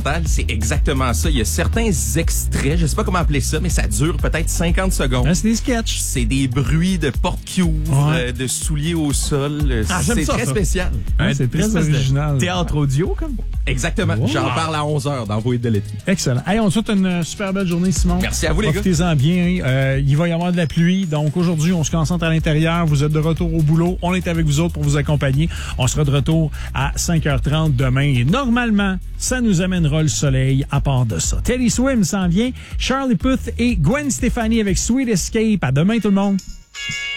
Chantal, c'est exactement ça. Il y a certains extraits, je sais pas comment appeler ça, mais ça dure peut-être 50 secondes. C'est des sketchs. C'est des bruits de portes qui ouvrent, de souliers au sol. C'est très spécial. C'est très original. Théâtre audio, comme? Exactement. Wow. J'en parle à 11h dans Voix de l'été. Excellent. Hey, on te souhaite une super belle journée, Simon. Merci à vous, les gars. Profitez-en bien. Il va y avoir de la pluie. Donc, aujourd'hui, on se concentre à l'intérieur. Vous êtes de retour au boulot. On est avec vous autres pour vous accompagner. On sera de retour à 5h30 demain. Et normalement, ça nous amènera le soleil à part de ça. Teddy Swims s'en vient. Charlie Puth et Gwen Stefani avec Sweet Escape. À demain, tout le monde.